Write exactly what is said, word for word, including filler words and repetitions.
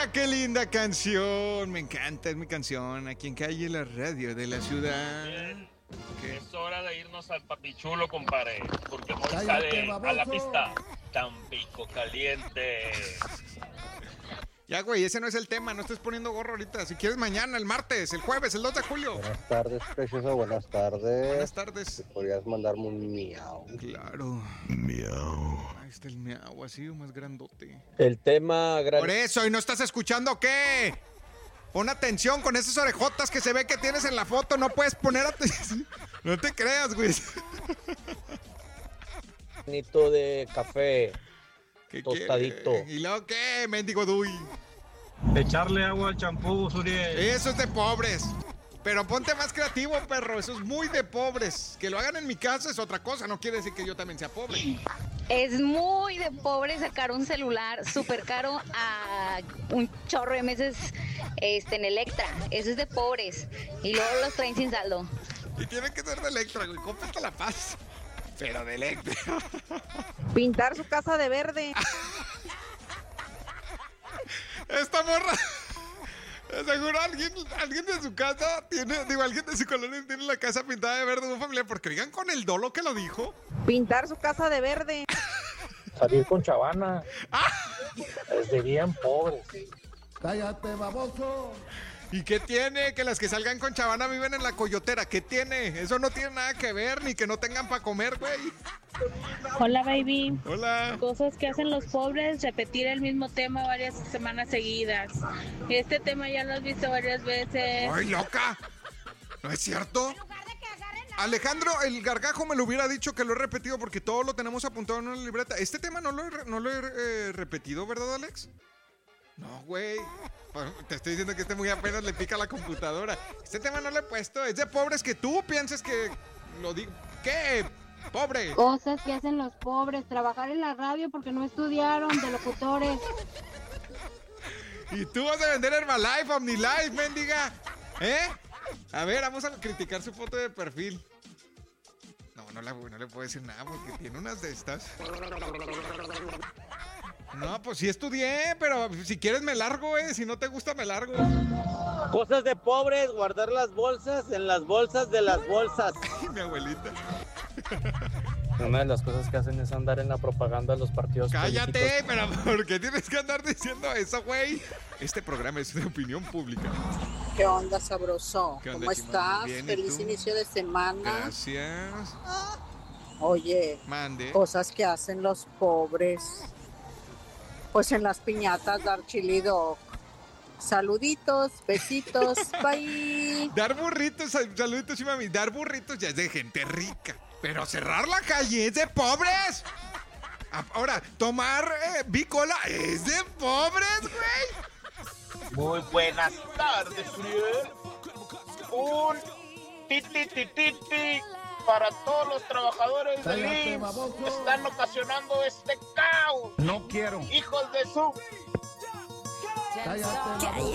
Qué linda canción, me encanta, es mi canción. Aquí en Calle La Radio de la ciudad. ¿Qué? Es hora de irnos al papichulo, compadre, porque hoy sale a la pista Tampico Caliente. Ya, güey, ese no es el tema, no estés poniendo gorro ahorita. Si quieres mañana, el martes, el jueves, el dos de julio. Buenas tardes, precioso, buenas tardes. Buenas tardes. ¿Podrías mandarme un miau? Claro. Miau. Ahí está el miau, así o más grandote. El tema... Gran... Por eso, ¿y no estás escuchando qué? Pon atención con esas orejotas que se ve que tienes en la foto, no puedes poner atención. No te creas, güey. Nito de café. ¿Qué tostadito. Quiere? ¿Y luego qué, mendigo Dui? Echarle agua al champú, Suriel. Eso es de pobres. Pero ponte más creativo, perro. Eso es muy de pobres. Que lo hagan en mi casa es otra cosa. No quiere decir que yo también sea pobre. Es muy de pobre sacar un celular súper caro a un chorro de meses este, en Electra. Eso es de pobres. Y luego los traen sin saldo. Y tiene que ser de Electra, güey. Cómprate La Paz. Pero de Electra. Pintar su casa de verde. Esta morra. Seguro alguien, alguien de su casa tiene, digo, alguien de su colonia tiene la casa pintada de verde de un familiar, porque oigan con el dolo que lo dijo. Pintar su casa de verde. Salir con chavana. Es de bien pobres. Cállate, baboso. ¿Y qué tiene? Que las que salgan con chavana viven en la coyotera. ¿Qué tiene? Eso no tiene nada que ver, ni que no tengan para comer, güey. Hola, baby. Hola. Cosas que hacen los pobres, repetir el mismo tema varias semanas seguidas. Este tema ya lo has visto varias veces. ¡Ay, loca! ¿No es cierto? Alejandro, el gargajo me lo hubiera dicho que lo he repetido porque todo lo tenemos apuntado en una libreta. Este tema no lo he, no lo he eh, repetido, ¿verdad, Alex? No, güey. Te estoy diciendo que este muy apenas le pica a la computadora. Este tema no lo he puesto. Es de pobres que tú pienses que lo digo. ¿Qué? Pobre. Cosas que hacen los pobres. Trabajar en la radio porque no estudiaron de locutores. Y tú vas a vender Herbalife, OmniLife, mendiga. ¿Eh? A ver, vamos a criticar su foto de perfil. No, no, la, no le puedo decir nada porque tiene unas de estas. No, pues sí estudié, pero si quieres me largo, eh. Si no te gusta, me largo. Cosas de pobres, guardar las bolsas en las bolsas de las bolsas. Ay, mi abuelita. Una de las cosas que hacen es andar en la propaganda de los partidos Cállate, políticos. pero ¿por qué tienes que andar diciendo eso, güey? Este programa es de opinión pública. ¿Qué onda, sabroso? ¿Qué onda, ¿Cómo Chimón? estás? Bien, ¿y Feliz tú? inicio de semana. Gracias. Oye, Mande. cosas que hacen los pobres. Pues en las piñatas dar chili dog. Saluditos, besitos, bye. Dar burritos, sal- saluditos y mami. Dar burritos ya es de gente rica. Pero cerrar la calle es de pobres. A- Ahora, tomar eh, bicola es de pobres, güey. Muy buenas tardes, Uriel. Un titi titi ti para todos los trabajadores del Cállate, I M S S baboso. que están ocasionando este caos. No quiero. Hijos de su... Cállate, baboso.